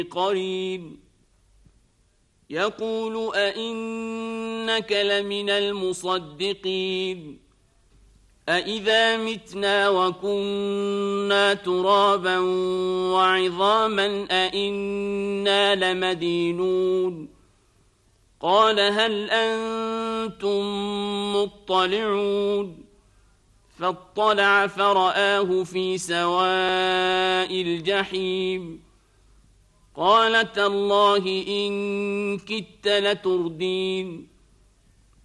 قريب يقول أئنك لمن المصدقين أئذا متنا وكنا ترابا وعظاما أئنا لمدينون قال هل أنتم مطلعون فاطلع فرآه في سواء الجحيم قال تالله إن كدت لتردين